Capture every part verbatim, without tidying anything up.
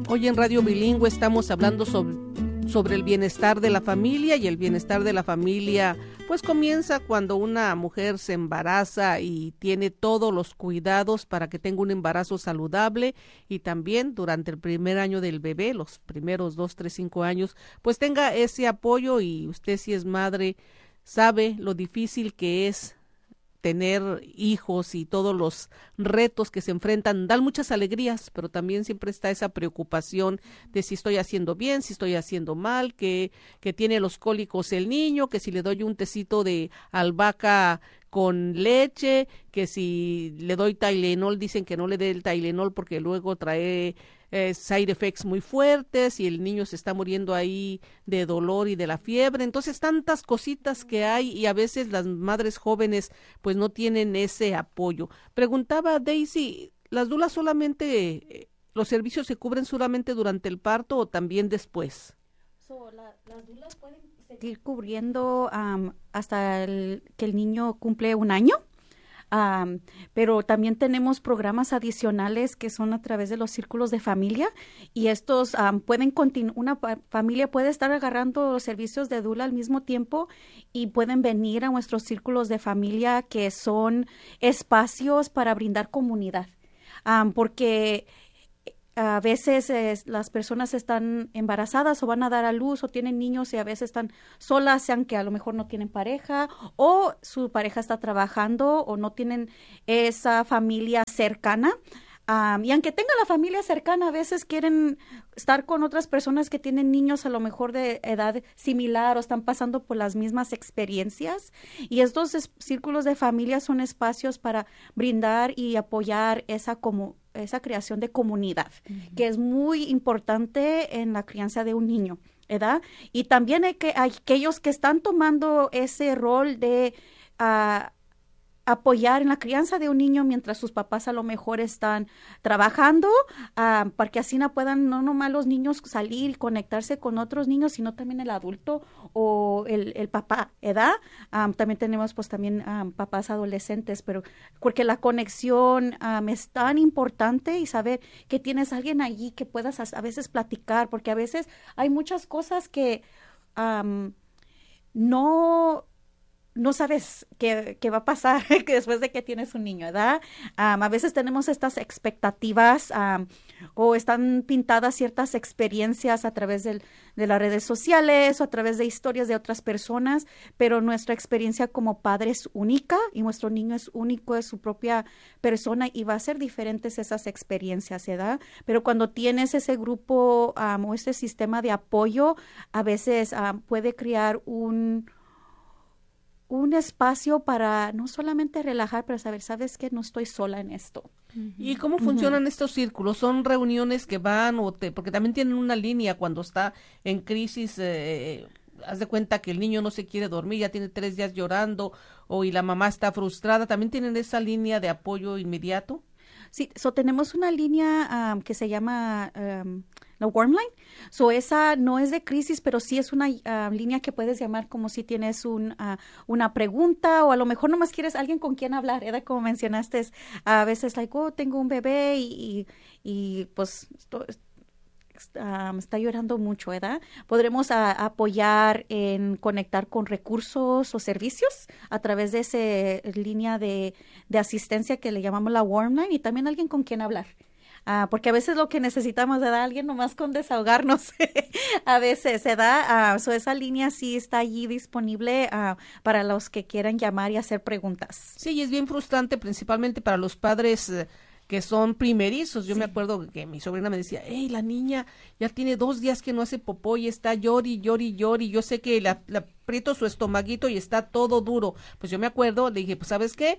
Hoy en Radio Bilingüe estamos hablando sobre, sobre el bienestar de la familia, y el bienestar de la familia pues comienza cuando una mujer se embaraza y tiene todos los cuidados para que tenga un embarazo saludable, y también durante el primer año del bebé, los primeros dos, tres, cinco años, pues tenga ese apoyo. Y usted, si es madre, sabe lo difícil que es tener hijos y todos los retos que se enfrentan. Dan muchas alegrías, pero también siempre está esa preocupación de si estoy haciendo bien, si estoy haciendo mal, que, que tiene los cólicos el niño, que si le doy un tecito de albahaca con leche, que si le doy Tylenol, dicen que no le dé el Tylenol porque luego trae eh, side effects muy fuertes y el niño se está muriendo ahí de dolor y de la fiebre. Entonces, tantas cositas que hay, y a veces las madres jóvenes pues no tienen ese apoyo. Preguntaba Daisy, ¿las dulas solamente, los servicios se cubren solamente durante el parto o también después? So, la, las dulas pueden seguir cubriendo um, hasta el, que el niño cumple un año. Um, pero también tenemos programas adicionales que son a través de los círculos de familia, y estos um, pueden continuar, una pa- familia puede estar agarrando los servicios de dula al mismo tiempo, y pueden venir a nuestros círculos de familia, que son espacios para brindar comunidad, um, porque a veces eh, las personas están embarazadas o van a dar a luz o tienen niños y a veces están solas, sean que a lo mejor no tienen pareja o su pareja está trabajando o no tienen esa familia cercana. Um, y aunque tengan la familia cercana, a veces quieren estar con otras personas que tienen niños a lo mejor de edad similar o están pasando por las mismas experiencias. Y estos es- círculos de familia son espacios para brindar y apoyar esa como esa creación de comunidad, uh-huh, que es muy importante en la crianza de un niño, ¿verdad? Y también hay que hay aquellos que están tomando ese rol de uh, apoyar en la crianza de un niño mientras sus papás a lo mejor están trabajando, uh, para que así no puedan no nomás los niños salir y conectarse con otros niños, sino también el adulto o el, el papá, ¿verdad? Um, también tenemos pues también um, papás adolescentes, pero porque la conexión um, es tan importante, y saber que tienes alguien allí que puedas a, a veces platicar, porque a veces hay muchas cosas que um, no... no sabes qué, qué va a pasar que después de que tienes un niño, ¿verdad? Um, a veces tenemos estas expectativas um, o están pintadas ciertas experiencias a través del, de las redes sociales o a través de historias de otras personas, pero nuestra experiencia como padre es única y nuestro niño es único, es su propia persona, y va a ser diferentes esas experiencias, ¿verdad? Pero cuando tienes ese grupo um, o ese sistema de apoyo, a veces um, puede crear un un espacio para no solamente relajar, pero saber, ¿sabes qué? No estoy sola en esto. ¿Y cómo funcionan uh-huh. estos círculos? ¿Son reuniones que van o te, porque también tienen una línea cuando está en crisis? Eh, haz de cuenta que el niño no se quiere dormir, ya tiene tres días llorando, o y la mamá está frustrada. ¿También tienen esa línea de apoyo inmediato? Sí, so tenemos una línea um, que se llama um, la Warm Line. So esa no es de crisis, pero sí es una uh, línea que puedes llamar como si tienes un, uh, una pregunta, o a lo mejor nomás quieres alguien con quien hablar, ¿verdad? Como mencionaste, a veces, like, oh, tengo un bebé y, y, y pues estoy, Um, está llorando mucho, ¿verdad? Podremos a, apoyar en conectar con recursos o servicios a través de esa línea de, de asistencia que le llamamos la Warm Line, y también alguien con quien hablar. Uh, porque a veces lo que necesitamos es dar a alguien nomás con desahogarnos. A veces se da, uh, so esa línea sí está allí disponible uh, para los que quieran llamar y hacer preguntas. Sí, y es bien frustrante, principalmente para los padres eh, que son primerizos. Yo sí. me acuerdo que mi sobrina me decía, hey, la niña ya tiene dos días que no hace popó y está llori, llori, llori. Yo sé que le aprieto su estomaguito y está todo duro. Pues yo me acuerdo, le dije, pues, ¿sabes qué?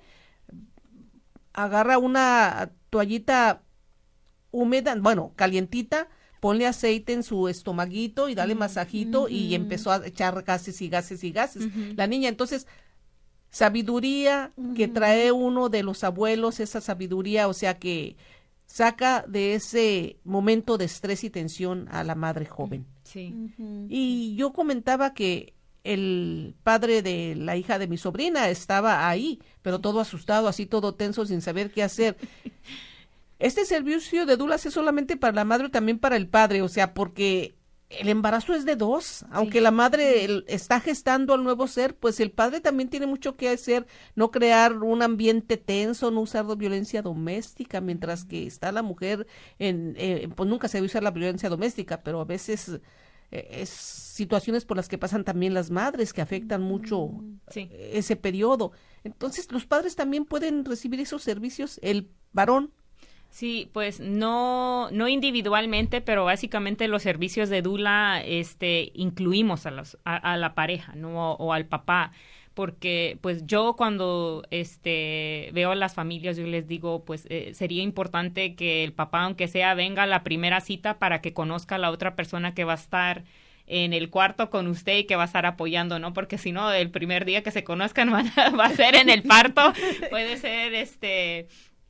Agarra una toallita húmeda, bueno, calientita, ponle aceite en su estomaguito y dale masajito, uh-huh. y empezó a echar gases y gases y gases. Uh-huh. La niña, entonces, sabiduría uh-huh. que trae uno de los abuelos, esa sabiduría, o sea, que saca de ese momento de estrés y tensión a la madre joven. Sí. Uh-huh. Y yo comentaba que el padre de la hija de mi sobrina estaba ahí, pero todo asustado, así todo tenso, sin saber qué hacer. ¿Este servicio de dulas es solamente para la madre o también para el padre? O sea, porque el embarazo es de dos, aunque sí. La madre el, está gestando al nuevo ser, pues el padre también tiene mucho que hacer, no crear un ambiente tenso, no usar violencia doméstica, mientras que está la mujer, en, eh, pues nunca se debe usar la violencia doméstica, pero a veces eh, es situaciones por las que pasan también las madres que afectan mucho sí. eh, ese periodo. Entonces, los padres también pueden recibir esos servicios, el varón. Sí, pues no no individualmente, pero básicamente los servicios de dula este incluimos a los a, a la pareja, ¿no? O, o al papá, porque pues yo cuando este veo a las familias yo les digo, pues eh, sería importante que el papá, aunque sea, venga a la primera cita para que conozca a la otra persona que va a estar en el cuarto con usted y que va a estar apoyando, ¿no? Porque si no, el primer día que se conozcan van a, va a ser en el parto, puede ser este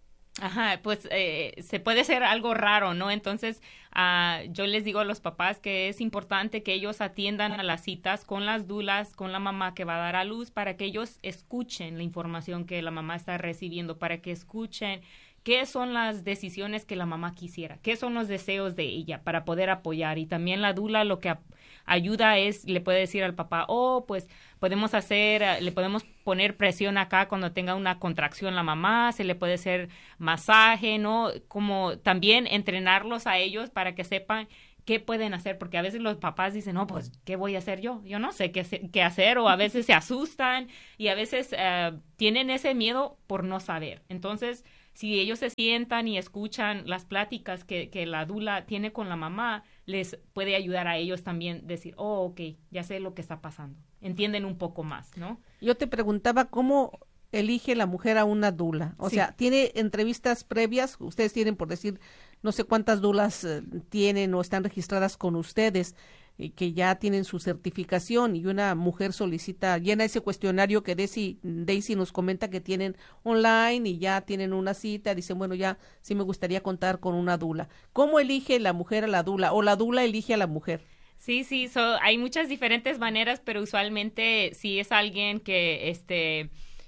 Ajá, pues eh, se puede ser algo raro, ¿no? Entonces, uh, yo les digo a los papás que es importante que ellos atiendan a las citas con las dulas, con la mamá que va a dar a luz, para que ellos escuchen la información que la mamá está recibiendo, para que escuchen qué son las decisiones que la mamá quisiera, qué son los deseos de ella para poder apoyar. Y también la dula lo que a- ayuda es, le puede decir al papá, oh, pues podemos hacer, le podemos poner presión acá cuando tenga una contracción la mamá, se le puede hacer masaje, ¿no? Como también entrenarlos a ellos para que sepan qué pueden hacer, porque a veces los papás dicen, no, pues, ¿qué voy a hacer yo? Yo no sé qué, qué hacer, o a veces se asustan y a veces uh, tienen ese miedo por no saber. Entonces, si ellos se sientan y escuchan las pláticas que, que la dula tiene con la mamá, les puede ayudar a ellos también decir, oh, ok, ya sé lo que está pasando. Entienden un poco más, ¿no? Yo te preguntaba cómo elige la mujer a una dula. O sí. sea, ¿tiene entrevistas previas? Ustedes tienen, por decir, no sé cuántas dulas eh, tienen o están registradas con ustedes, y que ya tienen su certificación, y una mujer solicita, llena ese cuestionario que Daisy, Daisy nos comenta que tienen online, y ya tienen una cita, dicen, bueno, ya sí me gustaría contar con una dula. ¿Cómo elige la mujer a la dula, o la dula elige a la mujer? Sí, sí, so, hay muchas diferentes maneras, pero usualmente si es alguien que este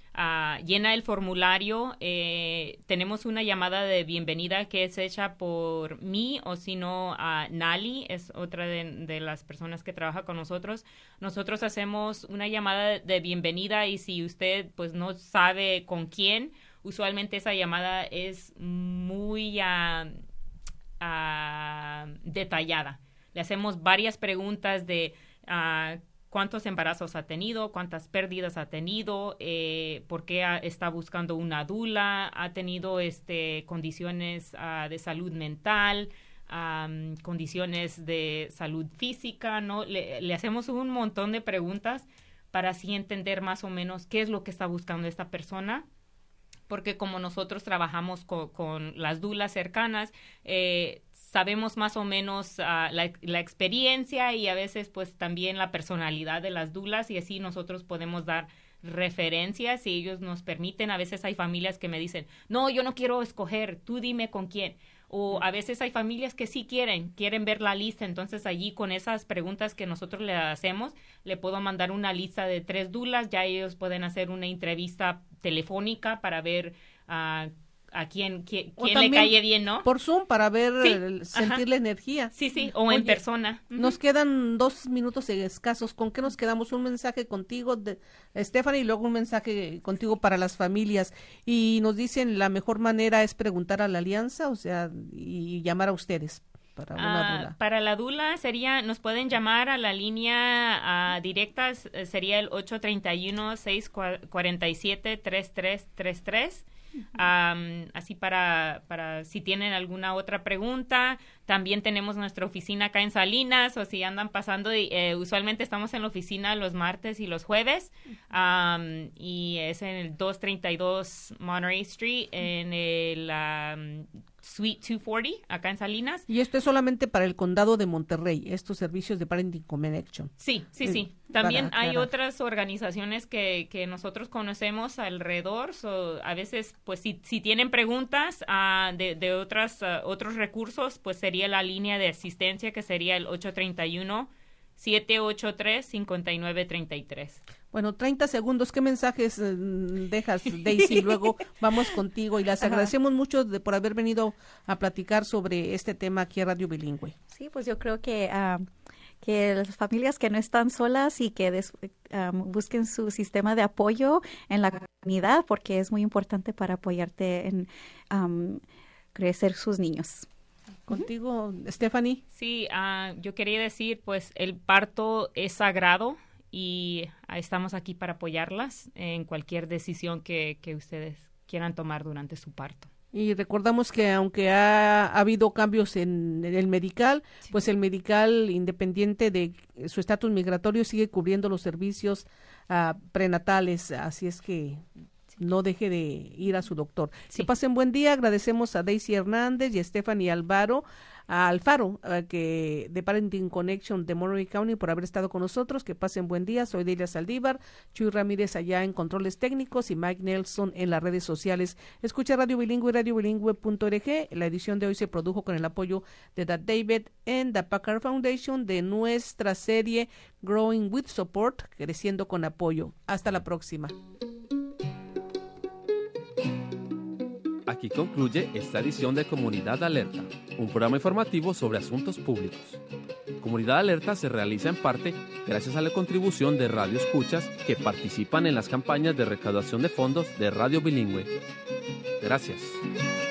uh, llena el formulario, eh, tenemos una llamada de bienvenida que es hecha por mí, o si no, uh, Nali es otra de, de las personas que trabaja con nosotros. Nosotros hacemos una llamada de bienvenida, y si usted pues no sabe con quién, usualmente esa llamada es muy uh, uh, detallada. Le hacemos varias preguntas de uh, cuántos embarazos ha tenido, cuántas pérdidas ha tenido, eh, por qué ha, está buscando una dula, ha tenido este, condiciones uh, de salud mental, um, condiciones de salud física, ¿no? Le, le hacemos un montón de preguntas para así entender más o menos qué es lo que está buscando esta persona. Porque como nosotros trabajamos con, con las dulas cercanas, eh, sabemos más o menos uh, la, la experiencia y a veces pues también la personalidad de las dulas, y así nosotros podemos dar referencias y ellos nos permiten. A veces hay familias que me dicen, no, yo no quiero escoger, tú dime con quién. O a veces hay familias que sí quieren, quieren ver la lista, entonces allí con esas preguntas que nosotros le hacemos, le puedo mandar una lista de tres dulas, ya ellos pueden hacer una entrevista telefónica para ver uh, a quién, quién, quién le cae bien, ¿no? Por Zoom, para ver, sí, el, sentir ajá. la energía. Sí, sí, o Oye, en persona. Uh-huh. Nos quedan dos minutos escasos. ¿Con qué nos quedamos? Un mensaje contigo, de Stephanie, y luego un mensaje contigo para las familias. Y nos dicen, la mejor manera es preguntar a la alianza, o sea, y llamar a ustedes. Para una uh, dula. Para la dula sería, nos pueden llamar a la línea uh, directa, sería el ocho tres uno, seis cuatro siete, tres tres tres tres. Um, así para, para si tienen alguna otra pregunta. También tenemos nuestra oficina acá en Salinas, o si andan pasando, eh, usualmente estamos en la oficina los martes y los jueves, um, y es en el doscientos treinta y dos Monterey Street, en el um, Suite doscientos cuarenta, acá en Salinas. Y esto es solamente para el condado de Monterrey, estos servicios de Parenting Connection. Sí, sí, sí. También para, hay para... otras organizaciones que, que nosotros conocemos alrededor. So, a veces, pues, si, si tienen preguntas uh, de, de otras, uh, otros recursos, pues sería la línea de asistencia, que sería el ocho tres uno, siete ocho tres, cinco nueve tres tres. Bueno, treinta segundos. ¿Qué mensajes eh, dejas, Daisy? Luego vamos contigo y les agradecemos Ajá. mucho de, por haber venido a platicar sobre este tema aquí a Radio Bilingüe. Sí, pues yo creo que uh, que las familias que no están solas y que des, um, busquen su sistema de apoyo en la comunidad, porque es muy importante para apoyarte en um, crecer sus niños. Contigo, uh-huh. Stephanie. Sí, uh, yo quería decir, pues el parto es sagrado y estamos aquí para apoyarlas en cualquier decisión que, que ustedes quieran tomar durante su parto. Y recordamos que aunque ha, ha habido cambios en, en el medical, sí. pues el medical, independiente de su estatus migratorio, sigue cubriendo los servicios uh, prenatales, así es que no deje de ir a su doctor. Sí. Que pasen buen día. Agradecemos a Daisy Hernández y a Stephanie Alvaro, a Alfaro, a que de Parenting Connection de Monterey County, por haber estado con nosotros. Que pasen buen día. Soy Delia Saldívar, Chuy Ramírez allá en controles técnicos y Mike Nelson en las redes sociales. Escucha Radio Bilingüe y radio bilingüe punto org. La edición de hoy se produjo con el apoyo de The David and the Packard Foundation de nuestra serie Growing with Support, creciendo con apoyo. Hasta la próxima. Aquí concluye esta edición de Comunidad Alerta, un programa informativo sobre asuntos públicos. Comunidad Alerta se realiza en parte gracias a la contribución de Radio Escuchas que participan en las campañas de recaudación de fondos de Radio Bilingüe. Gracias.